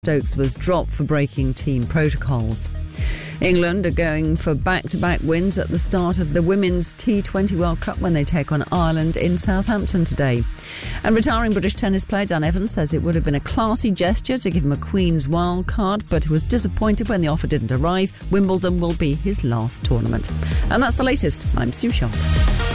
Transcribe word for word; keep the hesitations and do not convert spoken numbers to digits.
Stokes was dropped for breaking team protocols. England are going for back-to-back wins at the start of the Women's T twenty World Cup when they take on Ireland in Southampton today. And retiring British tennis player Dan Evans says it would have been a classy gesture to give him a Queen's wild card, but was disappointed when the offer didn't arrive. Wimbledon will be his last tournament. And that's the latest. I'm Sue Sharp.